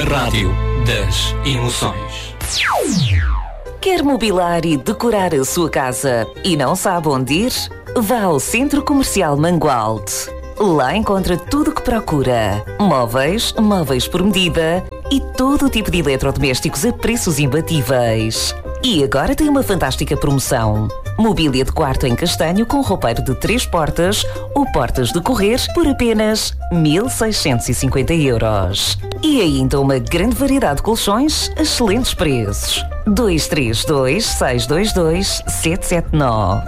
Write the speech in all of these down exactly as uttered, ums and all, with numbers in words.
A rádio das emoções. Quer mobilar e decorar a sua casa e não sabe onde ir? Vá ao Centro Comercial Mangualde. Lá encontra tudo o que procura. Móveis, móveis por medida e todo o tipo de eletrodomésticos a preços imbatíveis. E agora tem uma fantástica promoção. Mobília de quarto em castanho com roupeiro de três portas ou portas de correr por apenas mil seiscentos e cinquenta euros. E ainda uma grande variedade de colchões a excelentes preços. dois três dois, seis dois dois, sete sete nove.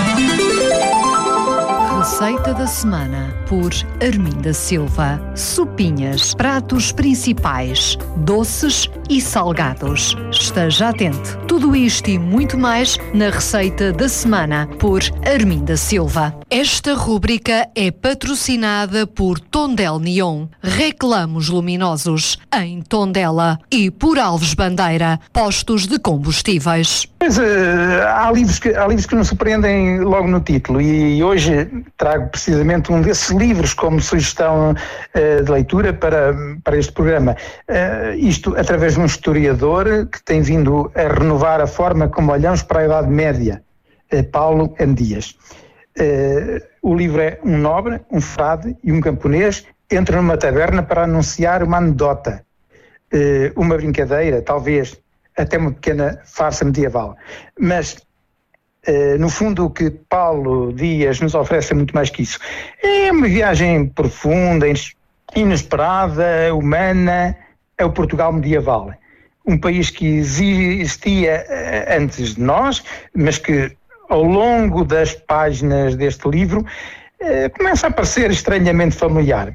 Receita da semana por Arminda Silva. Sopinhas, pratos principais, doces e salgados. Esteja atento. Tudo isto e muito mais na Receita da semana por Arminda Silva. Esta rúbrica é patrocinada por Tondela Neon, reclamos luminosos em Tondela, e por Alves Bandeira, postos de combustíveis. Mas, uh, há, livros que, há livros que nos surpreendem logo no título, e hoje trago precisamente um desses livros como sugestão uh, de leitura para, para este programa. Uh, isto através de um historiador que tem vindo a renovar a forma como olhamos para a Idade Média, uh, Paulo M. Dias. Uh, o livro é um nobre, um frade e um camponês entram numa taberna para anunciar uma anedota, uh, uma brincadeira, talvez até uma pequena farsa medieval. Mas, uh, no fundo, o que Paulo Dias nos oferece é muito mais que isso. É uma viagem profunda, inesperada, humana, é o Portugal medieval. Um país que existia uh, antes de nós, mas que, ao longo das páginas deste livro, eh, começa a parecer estranhamente familiar.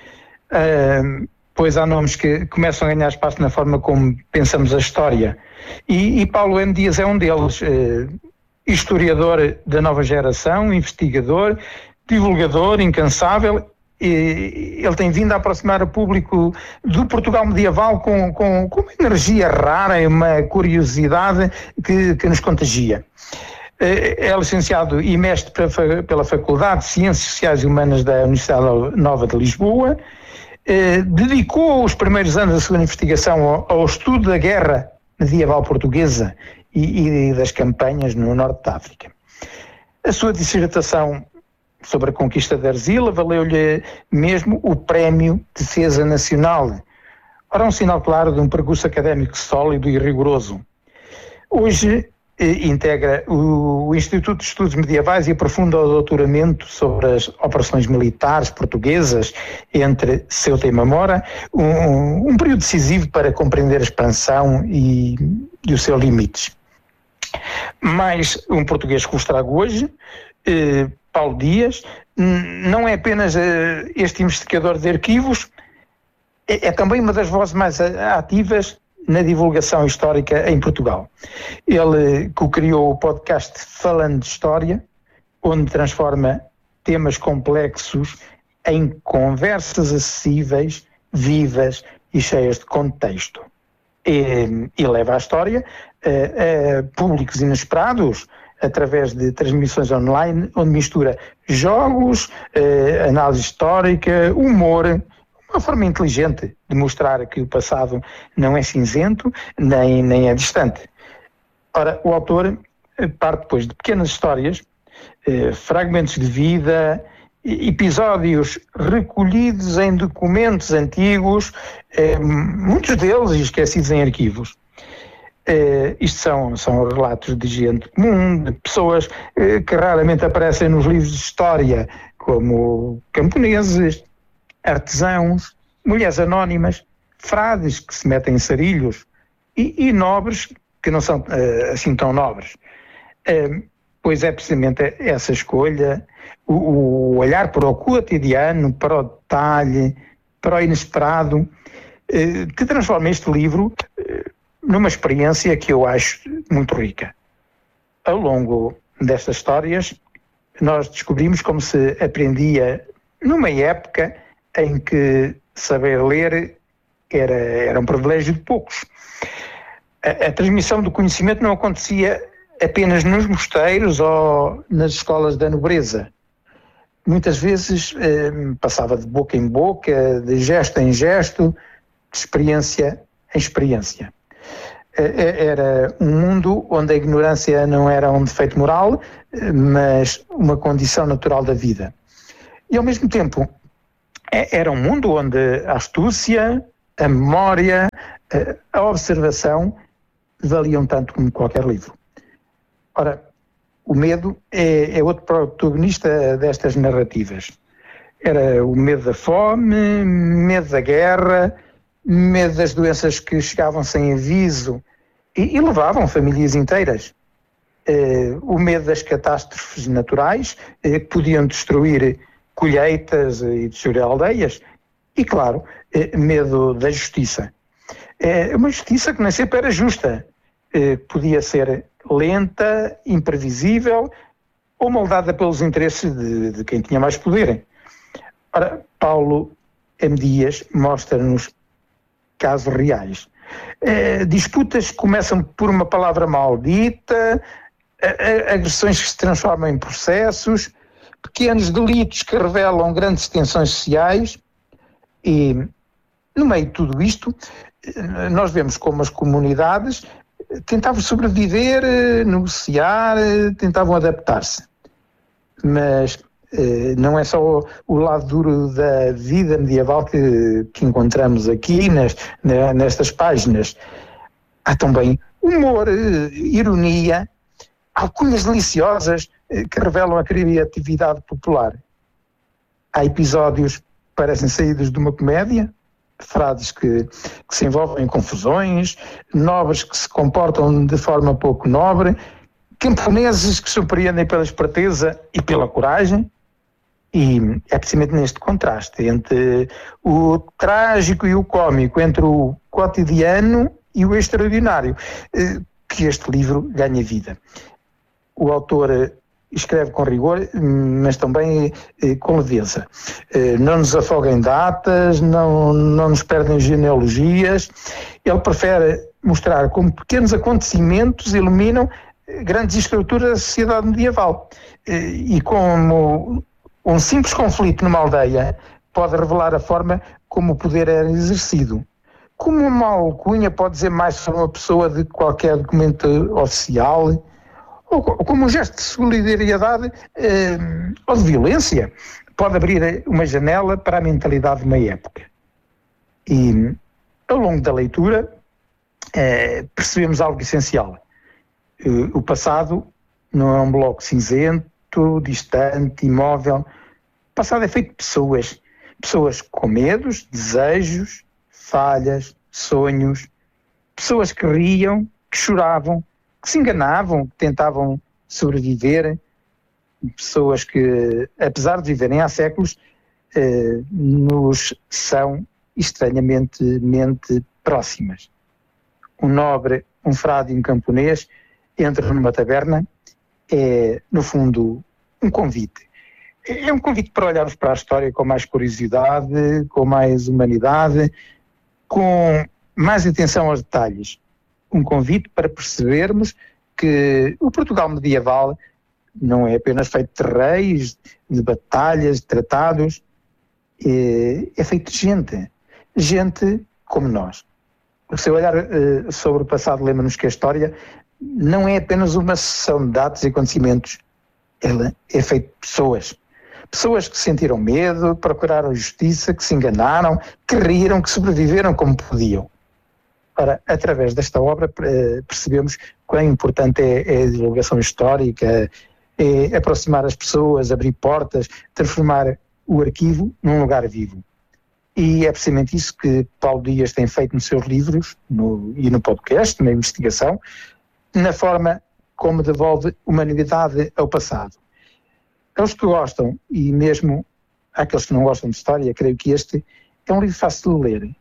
Uh, pois há nomes que começam a ganhar espaço na forma como pensamos a história. E, e Paulo M. Dias é um deles, eh, historiador da nova geração, investigador, divulgador, incansável. E ele tem vindo a aproximar o público do Portugal medieval com, com, com uma energia rara e uma curiosidade que, que nos contagia. É licenciado e mestre pela Faculdade de Ciências Sociais e Humanas da Universidade Nova de Lisboa. Dedicou os primeiros anos da sua investigação ao, ao estudo da guerra medieval portuguesa e, e das campanhas no norte da África. A sua dissertação sobre a conquista de Arzila valeu-lhe mesmo o Prémio de Defesa Nacional. Ora, um sinal claro de um percurso académico sólido e rigoroso. Hoje integra o Instituto de Estudos Medievais e aprofunda o doutoramento sobre as operações militares portuguesas entre Ceuta e Mamora, um, um período decisivo para compreender a expansão e, e os seus limites. Mais um português que vos trago hoje, eh, Paulo Dias, não é apenas eh, este investigador de arquivos, é, é também uma das vozes mais ativas na divulgação histórica em Portugal. Ele co-criou o podcast Falando de História, onde transforma temas complexos em conversas acessíveis, vivas e cheias de contexto. E, e leva a história a, a públicos inesperados, através de transmissões online, onde mistura jogos, eh, análise histórica, humor, uma forma inteligente de mostrar que o passado não é cinzento, nem, nem é distante. Ora, o autor parte depois de pequenas histórias, eh, fragmentos de vida, episódios recolhidos em documentos antigos, eh, muitos deles esquecidos em arquivos. Uh, isto são, são relatos de gente comum, de pessoas uh, que raramente aparecem nos livros de história, como camponeses, artesãos, mulheres anónimas, frades que se metem em sarilhos e, e nobres que não são uh, assim tão nobres. Uh, pois é precisamente essa escolha, o, o olhar para o cotidiano, para o detalhe, para o inesperado, uh, que transforma este livro uh, numa experiência que eu acho muito rica. Ao longo destas histórias, nós descobrimos como se aprendia numa época em que saber ler era, era um privilégio de poucos. A, a transmissão do conhecimento não acontecia apenas nos mosteiros ou nas escolas da nobreza. Muitas vezes eh, passava de boca em boca, de gesto em gesto, de experiência em experiência. Era um mundo onde a ignorância não era um defeito moral, mas uma condição natural da vida. E ao mesmo tempo, era um mundo onde a astúcia, a memória, a observação valiam tanto como qualquer livro. Ora, o medo é, é outro protagonista destas narrativas. Era o medo da fome, medo da guerra, medo das doenças que chegavam sem aviso e, e levavam famílias inteiras. Eh, o medo das catástrofes naturais, eh, que podiam destruir colheitas e destruir aldeias. E, claro, eh, medo da justiça. É uma justiça que nem sempre era justa. Eh, podia ser lenta, imprevisível ou moldada pelos interesses de, de quem tinha mais poder. Ora, Paulo M. Dias mostra-nos casos reais. Eh, disputas que começam por uma palavra maldita, agressões que se transformam em processos, pequenos delitos que revelam grandes tensões sociais e, no meio de tudo isto, nós vemos como as comunidades tentavam sobreviver, negociar, tentavam adaptar-se. Mas eh, não é só o lado duro da vida medieval que, que encontramos aqui nas, nestas páginas. Há também humor, ironia, alcunhas deliciosas que revelam a criatividade popular. Há episódios que parecem saídos de uma comédia, frases que, que se envolvem em confusões, nobres que se comportam de forma pouco nobre, camponeses que surpreendem pela esperteza e pela coragem. E é precisamente neste contraste entre o trágico e o cômico, entre o cotidiano e o extraordinário, que este livro ganha vida. O autor escreve com rigor, mas também eh, com leveza. Eh, não nos afoga em datas, não, não nos perde em genealogias. Ele prefere mostrar como pequenos acontecimentos iluminam grandes estruturas da sociedade medieval. Eh, e como um simples conflito numa aldeia pode revelar a forma como o poder era exercido. Como uma alcunha pode dizer mais sobre uma pessoa de qualquer documento oficial, ou como um gesto de solidariedade eh, ou de violência, pode abrir uma janela para a mentalidade de uma época. E, ao longo da leitura, eh, percebemos algo essencial. Eh, o passado não é um bloco cinzento, distante, imóvel. O passado é feito de pessoas. Pessoas com medos, desejos, falhas, sonhos. Pessoas que riam, que choravam, que se enganavam, que tentavam sobreviver, pessoas que, apesar de viverem há séculos, eh, nos são estranhamente mente próximas. Um nobre, um frade e um camponês entram numa taberna, é, no fundo, um convite. É um convite para olharmos para a história com mais curiosidade, com mais humanidade, com mais atenção aos detalhes. Um convite para percebermos que o Portugal medieval não é apenas feito de reis, de batalhas, de tratados, é, é feito de gente, gente como nós. O seu olhar uh, sobre o passado lembra-nos que a história não é apenas uma sucessão de dados e acontecimentos, ela é feita de pessoas. Pessoas que sentiram medo, que procuraram justiça, que se enganaram, que riram, que sobreviveram como podiam. Ora, através desta obra percebemos quão importante é a divulgação histórica, é aproximar as pessoas, abrir portas, transformar o arquivo num lugar vivo. E é precisamente isso que Paulo Dias tem feito nos seus livros no, e no podcast, na investigação, na forma como devolve humanidade ao passado. Aqueles que gostam, e mesmo aqueles que não gostam de história, creio que este é um livro fácil de ler.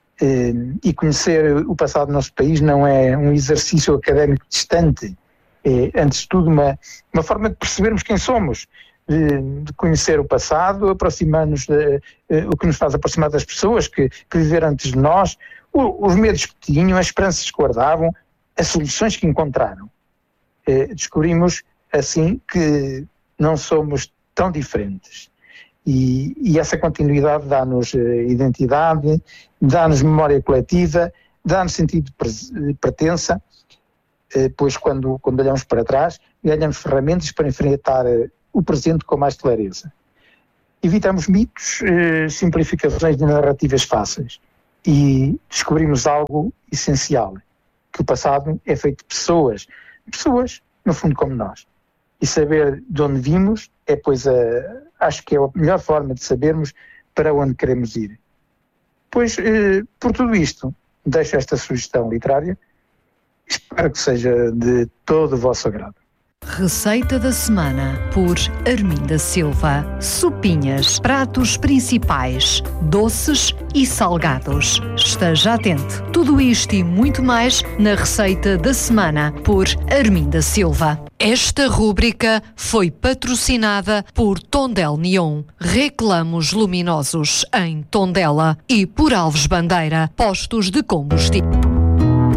E conhecer o passado do nosso país não é um exercício académico distante, é, antes de tudo, uma, uma forma de percebermos quem somos, de, de conhecer o passado, aproximar-nos de, de, o que nos faz aproximar das pessoas que, que viveram antes de nós, o, os medos que tinham, as esperanças que guardavam, as soluções que encontraram. É, descobrimos, assim, que não somos tão diferentes. E, e essa continuidade dá-nos identidade, dá-nos memória coletiva, dá-nos sentido de pertença, pois quando, quando olhamos para trás, ganhamos ferramentas para enfrentar o presente com mais clareza. Evitamos mitos, simplificações de narrativas fáceis e descobrimos algo essencial, que o passado é feito de pessoas, pessoas no fundo como nós. E saber de onde vimos é, pois, a, acho que é a melhor forma de sabermos para onde queremos ir. Pois, eh, por tudo isto, deixo esta sugestão literária, espero que seja de todo o vosso agrado. Receita da semana por Arminda Silva. Sopinhas, pratos principais, doces e salgados. Esteja atento. Tudo isto e muito mais na Receita da semana por Arminda Silva. Esta rúbrica foi patrocinada por Tondela Neon, reclamos luminosos em Tondela, e por Alves Bandeira, postos de combustível.